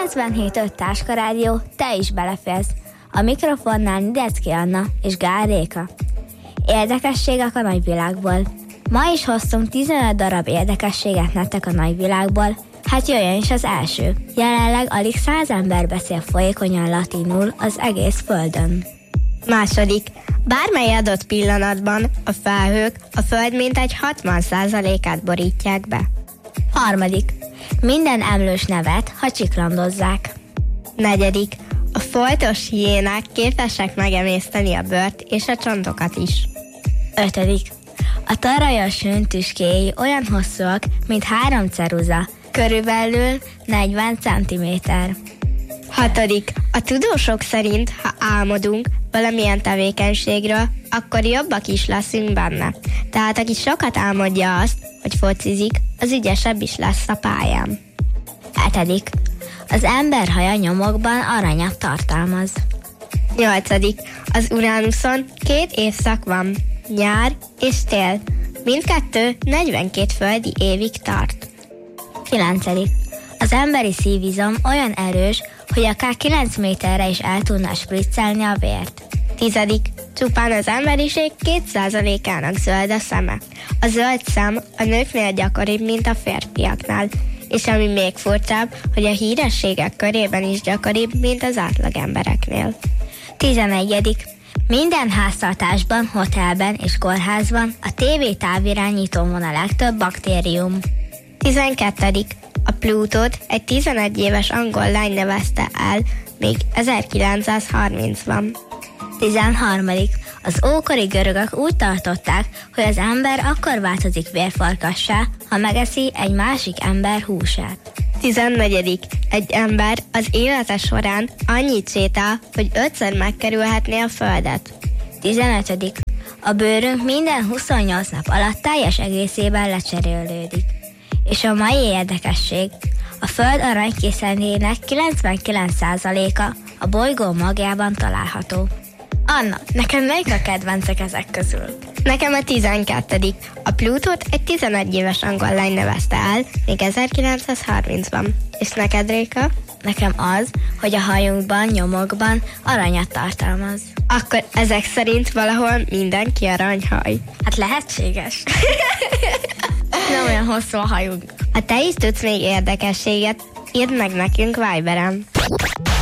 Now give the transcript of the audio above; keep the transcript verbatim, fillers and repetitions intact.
kilencvenhét öt Táska Rádió, te is beleférsz. A mikrofonnál Nidecki Anna és Gál Réka. Érdekességek a nagyvilágból. Ma is hoztunk tizenöt darab érdekességet nektek a nagyvilágból, hát jöjjön is az első. Jelenleg alig száz ember beszél folyékonyan latinul az egész földön. Második. Bármely adott pillanatban a felhők a föld mintegy hatvan százalékát borítják be. Harmadik. Minden emlős nevet, ha csiklandozzák. Negyedik. A foltos hiénák képesek megemészteni a bőrt és a csontokat is. Ötödik. A tarajos hőn tüskéi olyan hosszúak, mint három ceruza, körülbelül negyven centiméter. Hatodik. A tudósok szerint, ha álmodunk valamilyen tevékenységről, akkor jobbak is leszünk benne. Tehát aki sokat álmodja azt, hogy focizik, az ügyesebb is lesz a pályán. Hetedik. Az ember haja nyomokban aranyat tartalmaz. Nyolcadik. Az Uránuszon két évszak van, nyár és tél. Mindkettő negyvenkét földi évig tart. Kilencedik. Az emberi szívizom olyan erős, hogy akár kilenc méterre is el tudna spriccelni a vért. Tizedik. Csupán az emberiség két százalékának zöld a szeme. A zöld szem a nőknél gyakoribb, mint a férfiaknál, és ami még furcsább, hogy a hírességek körében is gyakoribb, mint az átlag embereknél. Tizenegyedik. Minden háztartásban, hotelben és kórházban a tévé távirányítón van a legtöbb baktérium. Tizenkettedik. A Plutót egy tizenegy éves angol lány nevezte el még ezerkilencszázharmincban. Tizenharmadik. Az ókori görögök úgy tartották, hogy az ember akkor változik vérfarkassá, ha megeszi egy másik ember húsát. Tizennegyedik. Egy ember az élete során annyit sétál, hogy ötször megkerülhetné a földet. Tizenötödik. A bőrünk minden huszonnyolc nap alatt teljes egészében lecserélődik. És a mai érdekesség, a föld aranykészetének kilencvenkilenc százaléka a bolygó magjában található. Anna, neked melyik a kedvencek ezek közül? Nekem a tizenkettedik. A Plutót egy tizenegy éves angol lány nevezte el még ezerkilencszázharmincban. És neked, Réka? Nekem az, hogy a hajunkban, nyomokban aranyat tartalmaz. Akkor ezek szerint valahol mindenki aranyhaj. Hát lehetséges. Nem olyan hosszú a hajunk. Ha te is tudsz még érdekességet, írd meg nekünk Viberen.